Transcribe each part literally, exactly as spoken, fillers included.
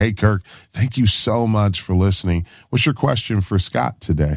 Hey, Kirk, thank you so much for listening. What's your question for Scott today?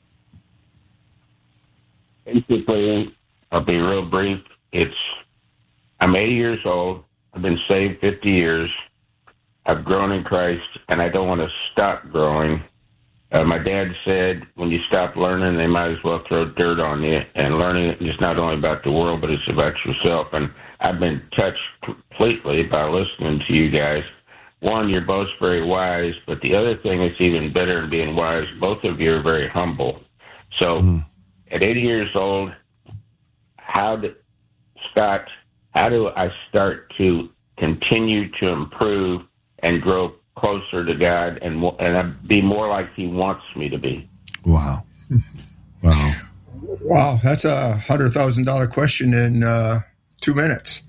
Basically, I'll be real brief. It's, I'm eighty years old. I've been saved fifty years. I've grown in Christ, and I don't want to stop growing. Uh, my dad said, when you stop learning, they might as well throw dirt on you. And learning is not only about the world, but it's about yourself. And I've been touched completely by listening to you guys. One, you're both very wise, but the other thing that's even better than being wise, both of you are very humble. So mm. at eighty years old, how do, Scott, how do I start to continue to improve and grow closer to God and and be more like He wants me to be? Wow. Wow. Wow, that's a one hundred thousand dollars question in uh, two minutes.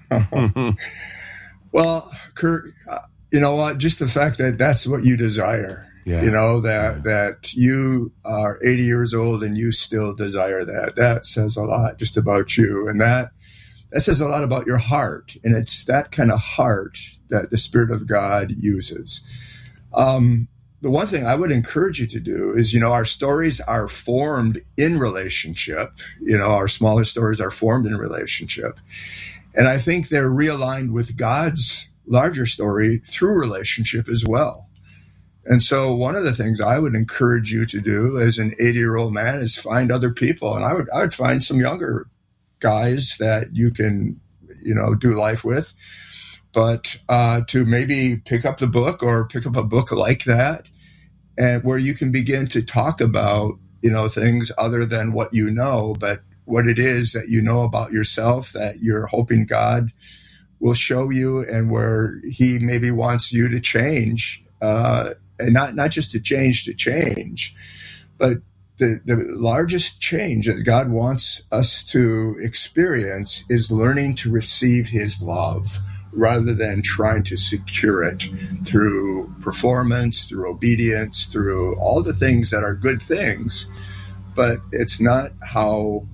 Well, Kurt, uh, you know what? Just the fact that that's what you desire, yeah. you know, that, yeah. that you are eighty years old and you still desire that, that says a lot just about you. And that, that says a lot about your heart. And it's that kind of heart that the Spirit of God uses. Um, the one thing I would encourage you to do is, you know, our stories are formed in relationship. You know, our smaller stories are formed in relationship. And I think they're realigned with God's larger story through relationship as well. And so one of the things I would encourage you to do as an eighty-year-old man is find other people. And I would I would find some younger guys that you can, you know, do life with. But uh, to maybe pick up the book or pick up a book like that, and where you can begin to talk about, you know, things other than what you know, but what it is that you know about yourself that you're hoping God will show you, and where He maybe wants you to change, uh, and not, not just to change to change, but the, the largest change that God wants us to experience is learning to receive His love rather than trying to secure it through performance, through obedience, through all the things that are good things. But it's not how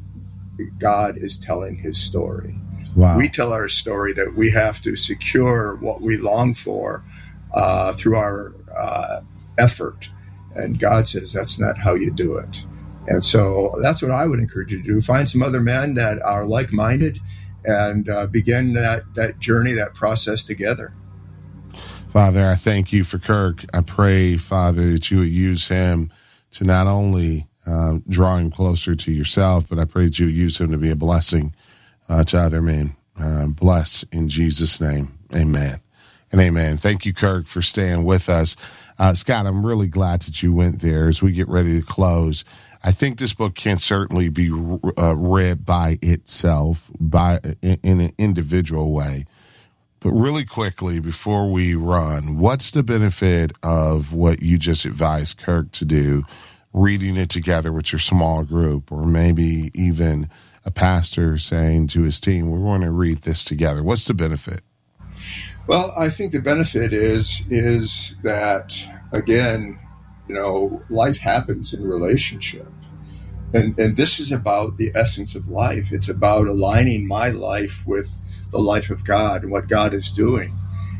God is telling His story. Wow. We tell our story that we have to secure what we long for uh, through our uh, effort. And God says that's not how you do it. And so that's what I would encourage you to do. Find some other men that are like-minded and uh, begin that, that journey, that process together. Father, I thank you for Kirk. I pray, Father, that you would use him to not only uh, draw him closer to yourself, but I pray that you would use him to be a blessing uh, to other men. Uh, bless in Jesus' name. Amen and amen. Thank you, Kirk, for staying with us. Uh, Scott, I'm really glad that you went there as we get ready to close. I think this book can certainly be uh, read by itself, by in, in an individual way. But really quickly, before we run, what's the benefit of what you just advised Kirk to do, reading it together with your small group, or maybe even a pastor saying to his team, we want to read this together? What's the benefit? Well, I think the benefit is is that, again, you know, life happens in relationship. And and this is about the essence of life. It's about aligning my life with the life of God and what God is doing.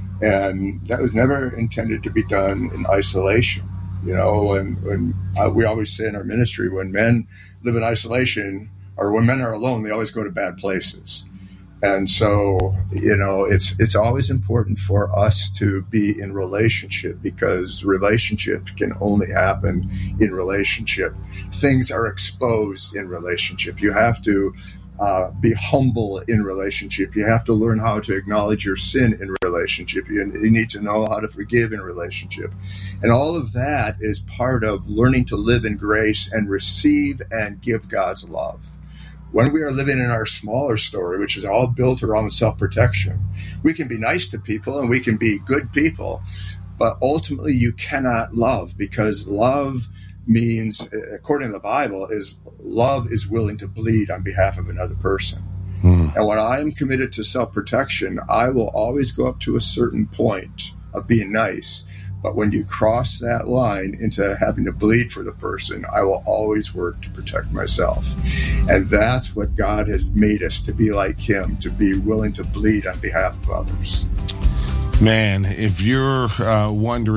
And that was never intended to be done in isolation. You know, and, and uh, we always say in our ministry, when men live in isolation, or when men are alone, they always go to bad places. And so, you know, it's it's always important for us to be in relationship, because relationship can only happen in relationship. Things are exposed in relationship. You have to uh, be humble in relationship. You have to learn how to acknowledge your sin in relationship. You, you need to know how to forgive in relationship. And all of that is part of learning to live in grace and receive and give God's love. When we are living in our smaller story, which is all built around self-protection, we can be nice to people and we can be good people, but ultimately you cannot love, because love means, according to the Bible, is love is willing to bleed on behalf of another person. Hmm. And when I am committed to self-protection, I will always go up to a certain point of being nice. But when you cross that line into having to bleed for the person, I will always work to protect myself. And that's what God has made us to be like Him, to be willing to bleed on behalf of others. Man, if you're uh, wondering